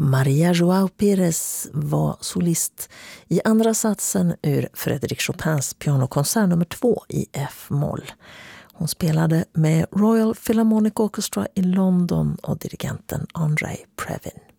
Maria Joao Pérez var solist i andra satsen ur Frédéric Chopins pianokonsert nummer 2 i F-moll. Hon spelade med Royal Philharmonic Orchestra i London och dirigenten Andrei Previn.